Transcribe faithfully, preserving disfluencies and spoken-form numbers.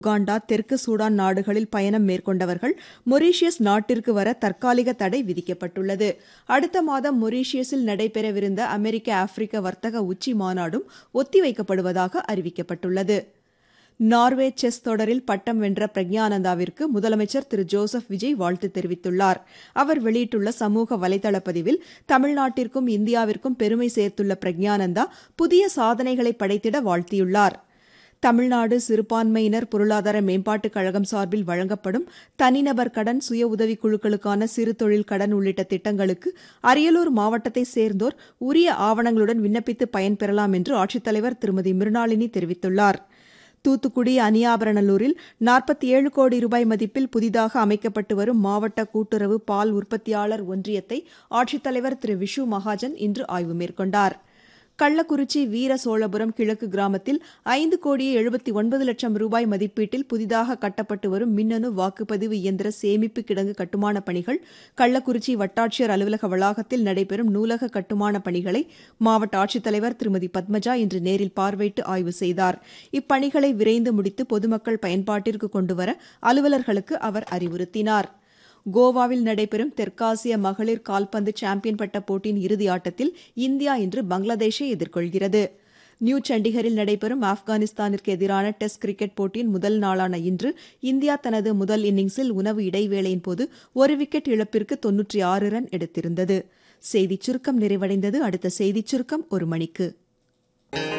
Uganda, தெற்கு Sudan நாடுகளில் பயணம் மேற்கொண்டவர்கள் மொரீஷியஸ் நாட்டிற்கு வர தற்காலிக தடை விதிக்கப்பட்டுள்ளது. அடுத்த மாதம் மொரீஷியஸில் நடைபெறவிருந்த அமெரிக்க ஆப்பிரிக்க வர்த்தக உச்சி மாநாடும் ஒத்திவைக்கப்படுவதாக அறிவிக்கப்பட்டுள்ளது. நார்வே செஸ் தொடரில் பட்டம் வென்ற பிரக்ஞானந்தாவிற்கு முதலமைச்சர் திரு ஜோசப் விஜய் வாழ்த்து தெரிவித்துள்ளார். அவர் வெளியிட்டுள்ள சமூக வலைதள பதிவில், தமிழ்நாட்டிற்கும் இந்தியாவிற்கும் பெருமை சேர்த்துள்ள பிரக்ஞானந்தா புதிய சாதனைகளை படைத்திட வாழ்த்தியுள்ளார். தமிழ்நாடு சிறுபான்மையினர் பொருளாதார மேம்பாட்டுக் கழகம் சார்பில் வழங்கப்படும் தனிநபர் கடன், சுய உதவிக் குழுக்களுக்கான சிறு தொழில் கடன் உள்ளிட்ட திட்டங்களுக்கு அரியலூர் மாவட்டத்தைச் சேர்ந்தோர் உரிய ஆவணங்களுடன் விண்ணப்பித்து பயன்பெறலாம் என்று ஆட்சித்தலைவர் திருமதி மிருணாளினி தெரிவித்துள்ளார். தூத்துக்குடி அனியாபரணலூரில் நாற்பத்தி ஏழு கோடி ரூபாய் மதிப்பில் புதிதாக அமைக்கப்பட்டு வரும் மாவட்ட கூட்டுறவு பால் உற்பத்தியாளர் ஒன்றியத்தை ஆட்சித்தலைவர் திரு விஷு மகாஜன் இன்று ஆய்வு மேற்கொண்டார். கள்ளக்குறிச்சி வீர சோழபுரம் கிழக்கு கிராமத்தில் ஐந்து கோடியே எழுபத்தி ஒன்பது லட்சம் ரூபாய் மதிப்பீட்டில் புதிதாக கட்டப்பட்டு வரும் மின்னணு வாக்குப்பதிவு இயந்திர சேமிப்பு கிடங்கு கட்டுமானப் பணிகள், கள்ளக்குறிச்சி வட்டாட்சியர் அலுவலக வளாகத்தில் நடைபெறும் நூலக கட்டுமானப் பணிகளை மாவட்ட ஆட்சித்தலைவர் திருமதி பத்மஜா இன்று நேரில் பார்வையிட்டு ஆய்வு செய்தார். இப்பணிகளை விரைந்து முடித்து பொதுமக்கள் பயன்பாட்டிற்கு கொண்டுவர அலுவலர்களுக்கு அவர் அறிவுறுத்தினார். கோவாவில் நடைபெறும் தெற்காசிய மகளிர் கால்பந்து சாம்பியன் பட்ட போட்டியின் இறுதி ஆட்டத்தில் இந்தியா இன்று பங்களாதேஷை எதிர்கொள்கிறது. நியூ சண்டிகரில் நடைபெறும் ஆப்கானிஸ்தானிற்கு எதிரான டெஸ்ட் கிரிக்கெட் போட்டியின் முதல் நாளான இன்று இந்தியா தனது முதல் இன்னிங்ஸில் உணவு இடைவேளையின் போது ஒரு விக்கெட் இழப்பிற்கு தொன்னூற்றி ஆறு ரன் எடுத்திருந்தது. செய்திச் சுருக்கம் நிறைவடைந்தது. அடுத்த செய்திச் சுருக்கம் ஒரு மணிக்கு.